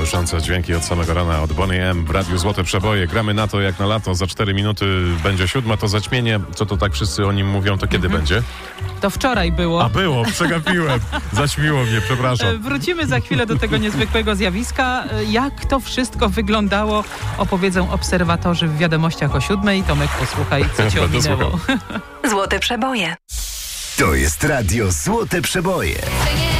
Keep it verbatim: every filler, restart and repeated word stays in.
Kołyszące dźwięki od samego rana od Bonnie M. w Radiu Złote Przeboje. Gramy na to jak na lato. Za cztery minuty będzie siódma. To zaćmienie, co to tak wszyscy o nim mówią, to kiedy mhm. będzie? To wczoraj było. A było, przegapiłem. Zaćmiło mnie, przepraszam. Wrócimy za chwilę do tego niezwykłego zjawiska. Jak to wszystko wyglądało, opowiedzą obserwatorzy w wiadomościach o siódmej. Tomek, posłuchaj, co cię ominęło. Złote Przeboje. To jest Radio Złote Przeboje.